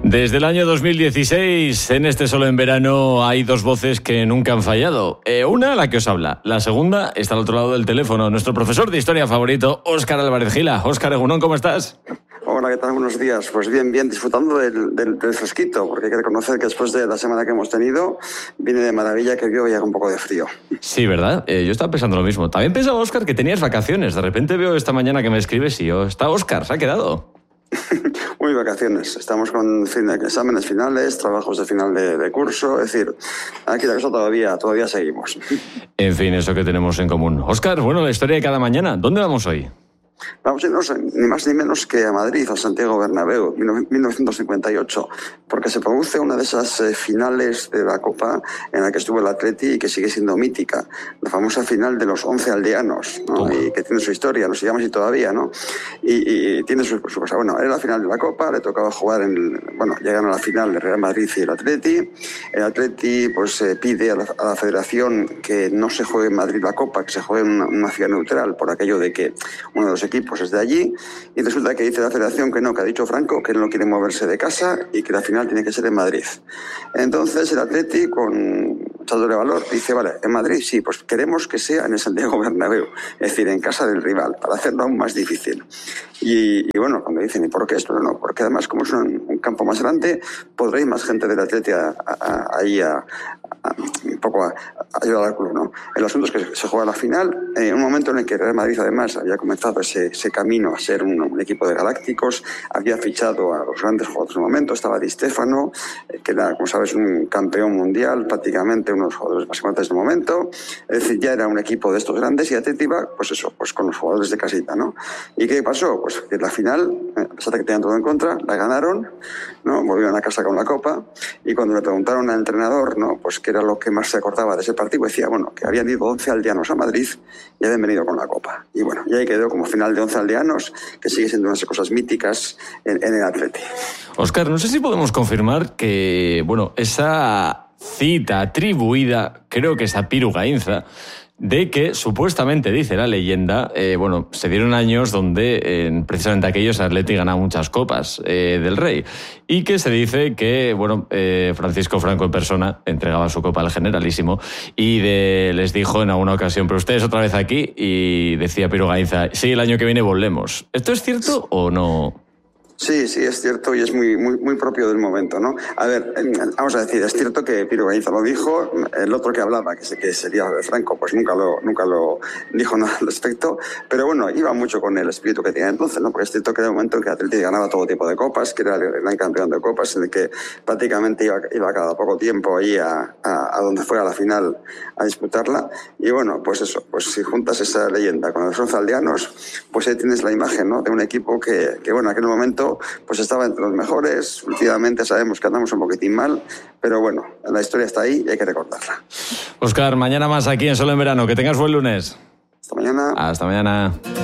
Desde el año 2016, en este Solo en Verano, hay dos voces que nunca han fallado. Una, la que os habla. La segunda está al otro lado del teléfono. Nuestro profesor de historia favorito, Óscar Álvarez Gila. Óscar Egunon, ¿cómo estás? Hola, ¿qué tal? Buenos días. Pues bien, disfrutando del fresquito, porque hay que reconocer que después de la semana que hemos tenido, viene de maravilla que hoy haga un poco de frío. Sí, ¿verdad? Yo estaba pensando lo mismo. También pensaba, Óscar, que tenías vacaciones. De repente veo esta mañana que me escribes y está Óscar, se ha quedado. Muy vacaciones. Estamos con exámenes finales, trabajos de final de curso. Es decir, aquí la cosa todavía seguimos. En fin, eso que tenemos en común. Óscar, bueno, la historia de cada mañana. ¿Dónde vamos hoy? Vamos a irnos ni más ni menos que a Madrid, a Santiago Bernabéu, 1958, porque se produce una de esas finales de la Copa en la que estuvo el Atleti y que sigue siendo mítica, la famosa final de los 11 aldeanos, ¿no? Y que tiene su historia, no se llama así todavía, ¿no? Y tiene su cosa. Bueno, era la final de la Copa, le tocaba jugar llegaron a la final el Real Madrid y el Atleti. El Atleti pues pide a la Federación que no se juegue en Madrid la Copa, que se juegue en una ciudad neutral, por aquello de que uno de los equipos es de allí, y resulta que dice la Federación que no, que ha dicho Franco que él no quiere moverse de casa y que la final tiene que ser en Madrid. Entonces el Atleti, con echándole valor, dice, vale, en Madrid sí, pues queremos que sea en el Santiago Bernabéu, es decir, en casa del rival, para hacerlo aún más difícil. Y bueno, cuando dicen, ¿y por qué esto? No, porque además como es un campo más grande, podrá ir más gente del Atleti ahí un poco a ayudar al club, ¿no? El asunto es que se juega la final, en un momento en el que el Real Madrid además había comenzado ese camino a ser un equipo de galácticos, había fichado a los grandes jugadores del momento, estaba Di Stéfano, que era, como sabes, un campeón mundial, prácticamente uno de los jugadores más importantes del momento, es decir, ya era un equipo de estos grandes y Atleti iba, pues eso, pues con los jugadores de casita, ¿no? ¿Y qué pasó? Pues que la final, a pesar de que tenían todo en contra, la ganaron, ¿no? Volvieron a casa con la Copa, y cuando le preguntaron al entrenador, ¿no? Pues qué era lo que más se acordaba de ese partido, decía, bueno, que habían ido 11 aldeanos a Madrid y habían venido con la Copa. Y bueno, y ahí quedó como final de 11 aldeanos, que sigue siendo unas cosas míticas en el Atleti. Óscar, no sé si podemos confirmar que, bueno, esa cita atribuida, creo que es a Piru Gainza, de que supuestamente, dice la leyenda, se dieron años donde precisamente aquellos Atleti ganaba muchas copas del Rey, y que se dice que Francisco Franco en persona entregaba su copa al Generalísimo y les dijo en alguna ocasión, pero ustedes otra vez aquí, y decía Piru Gainza, sí, el año que viene volvemos. ¿Esto es cierto o no? Sí, es cierto y es muy propio del momento, ¿no? A ver, vamos a decir, es cierto que Piru Gainza lo dijo, el otro que hablaba, que sería Franco, pues nunca lo dijo nada al respecto, pero bueno, iba mucho con el espíritu que tenía entonces, ¿no? Porque es cierto que era un momento en que Atleti ganaba todo tipo de copas, que era el gran campeón de copas, en el que prácticamente iba cada poco tiempo ahí a donde fuera la final a disputarla, y bueno, pues eso, pues si juntas esa leyenda con los 11 aldeanos, pues ahí tienes la imagen, ¿no? De un equipo que bueno, en aquel momento pues estaba entre los mejores. Últimamente sabemos que andamos un poquitín mal, pero bueno, la historia está ahí y hay que recordarla. Óscar, mañana más aquí en Solo en Verano. Que tengas buen lunes. Hasta mañana. Hasta mañana.